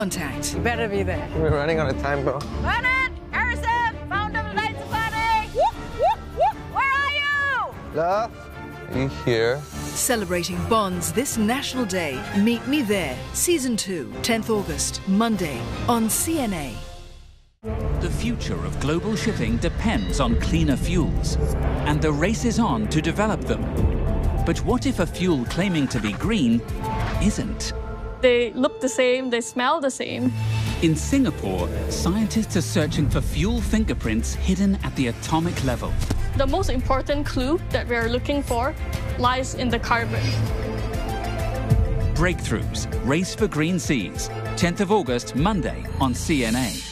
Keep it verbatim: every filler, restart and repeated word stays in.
Contact. You better be there. We're running out of time, bro. Bernard! Harrison! Found them lights of party! Whoop, whoop, whoop! Where are you? Love, are you here? Celebrating bonds this National Day. Meet Me There. Season two, tenth August, Monday, on C N A. The future of global shipping depends on cleaner fuels, and the race is on to develop them. But what if a fuel claiming to be green isn't? They look the same, they smell the same. In Singapore, scientists are searching for fuel fingerprints hidden at the atomic level. The most important clue that we are looking for lies in the carbon. Breakthroughs, Race for Green Seas, tenth of August, Monday on C N A.